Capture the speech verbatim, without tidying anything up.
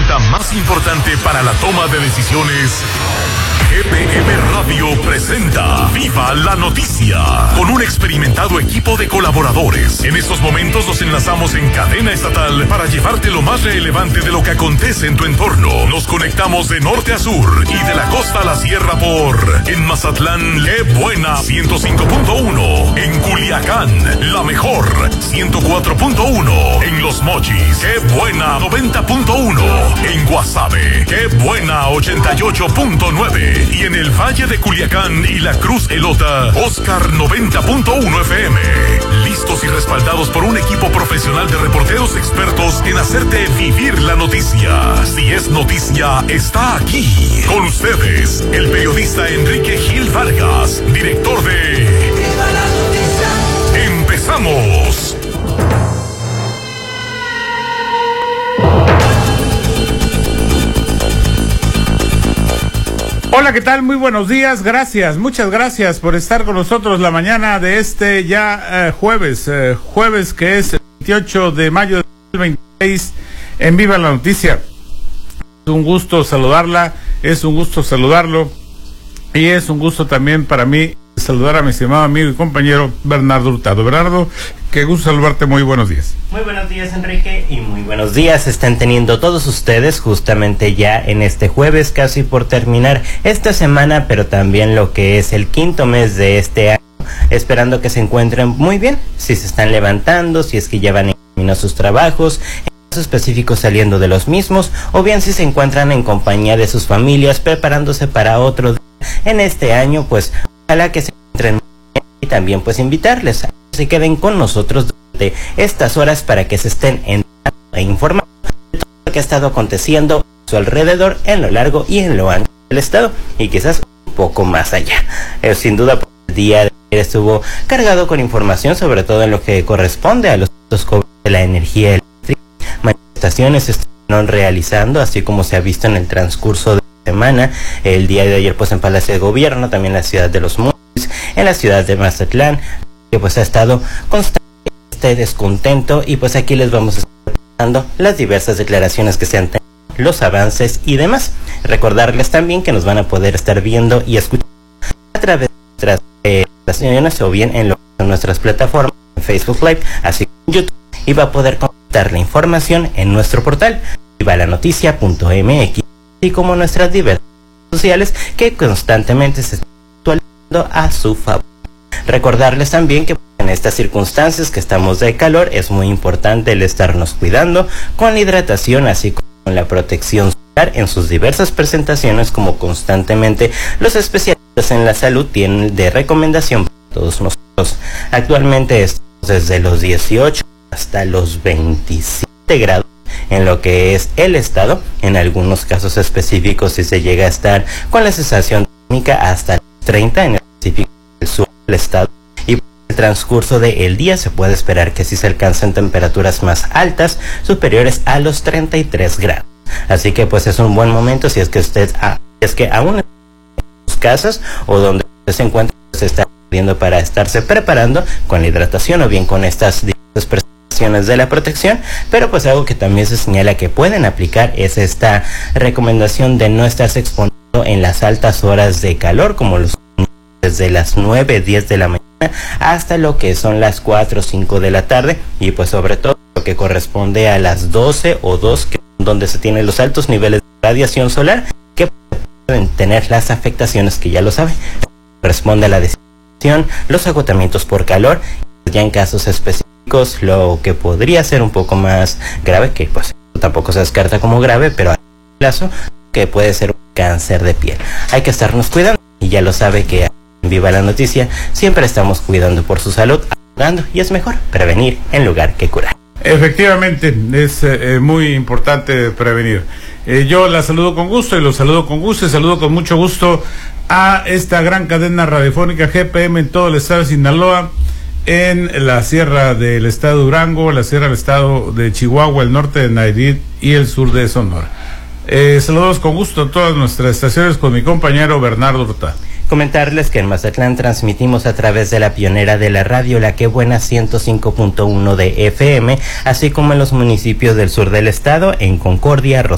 herramienta más importante para la toma de decisiones. G P M Radio presenta Viva la Noticia, con un experimentado equipo de colaboradores. En estos momentos nos enlazamos en cadena estatal para llevarte lo más relevante de lo que acontece en tu entorno. Nos conectamos de norte a sur y de la costa a la sierra por... En Mazatlán, ¡qué buena! ciento cinco punto uno. En Culiacán, la mejor, ciento cuatro punto uno. En Los Mochis, ¡qué buena! noventa punto uno. En Guasave, ¡qué buena! ochenta y ocho punto nueve. Y en el Valle de Culiacán y la Cruz Elota, Oscar noventa punto uno F M. Listos y respaldados por un equipo profesional de reporteros expertos en hacerte vivir la noticia. Si es noticia, está aquí. Con ustedes, el periodista Enrique Gil Vargas, director de Viva la Noticia. ¡Empezamos! Hola, ¿qué tal? Muy buenos días, gracias, muchas gracias por estar con nosotros la mañana de este ya eh, jueves, eh, jueves que es el veintiocho de mayo de dos mil veintiséis en Viva la Noticia. Es un gusto saludarla, es un gusto saludarlo y es un gusto también para mí saludar a mi estimado amigo y compañero Bernardo Hurtado. Bernardo, qué gusto saludarte, muy buenos días. Muy buenos días, Enrique, y muy buenos días están teniendo todos ustedes justamente ya en este jueves, casi por terminar esta semana, pero también lo que es el quinto mes de este año, esperando que se encuentren muy bien, si se están levantando, si es que ya van en camino a sus trabajos, en casos específicos saliendo de los mismos, o bien si se encuentran en compañía de sus familias, preparándose para otro día en este año, pues ojalá que se encuentren muy bien y también pues invitarles a que se queden con nosotros durante estas horas para que se estén enterando e informando de todo lo que ha estado aconteciendo a su alrededor en lo largo y en lo ancho del estado y quizás un poco más allá. Eh, sin duda, pues, el día de ayer estuvo cargado con información, sobre todo en lo que corresponde a los cobros de la energía eléctrica. Manifestaciones se están realizando, así como se ha visto en el transcurso de la semana. El día de ayer, pues en Palacio de Gobierno, también en la ciudad de Los Mochis, en la ciudad de Mazatlán, que pues ha estado constante este descontento, y pues aquí les vamos a estar presentando las diversas declaraciones que se han tenido, los avances y demás. Recordarles también que nos van a poder estar viendo y escuchando a través de nuestras eh, estaciones o bien en, lo, en nuestras plataformas, en Facebook Live, así como en YouTube, y va a poder consultar la información en nuestro portal viva la noticia punto m x, así como nuestras diversas redes sociales que constantemente se están actualizando a su favor. Recordarles también que en estas circunstancias que estamos de calor es muy importante el estarnos cuidando con la hidratación, así como con la protección solar en sus diversas presentaciones, como constantemente los especialistas en la salud tienen de recomendación para todos nosotros. Actualmente estamos desde los dieciocho hasta los veintisiete grados en lo que es el estado. En algunos casos específicos si se llega a estar con la sensación térmica hasta los treinta en el específico del sur del estado, y por el transcurso del día se puede esperar que sí se alcancen temperaturas más altas, superiores a los treinta y tres grados. Así que pues es un buen momento si es que usted ah, es que aún en sus casas o donde usted se encuentra se está viendo para estarse preparando con la hidratación o bien con estas diversas presentaciones de la protección. Pero pues algo que también se señala que pueden aplicar es esta recomendación de no estarse exponiendo en las altas horas de calor, como los desde las nueve, diez de la mañana hasta lo que son las cuatro o cinco de la tarde, y pues sobre todo lo que corresponde a las doce o dos, que donde se tienen los altos niveles de radiación solar que pueden tener las afectaciones que ya lo saben. Corresponde a la deshidratación, los agotamientos por calor, y ya en casos específicos lo que podría ser un poco más grave, que pues tampoco se descarta como grave, pero a plazo que puede ser un cáncer de piel. Hay que estarnos cuidando, y ya lo sabe que Viva la Noticia siempre estamos cuidando por su salud, ayudando, y es mejor prevenir en lugar que curar. Efectivamente, es eh, muy importante prevenir. Eh, yo la saludo con gusto y los saludo con gusto y saludo con mucho gusto a esta gran cadena radiofónica G P M en todo el estado de Sinaloa, en la sierra del estado de Durango, la sierra del estado de Chihuahua, el norte de Nayarit y el sur de Sonora. Eh, saludos con gusto a todas nuestras estaciones con mi compañero Bernardo Hurtado. Comentarles que en Mazatlán transmitimos a través de la pionera de la radio, La Qué Buena ciento cinco punto uno de F M, así como en los municipios del sur del estado, en Concordia,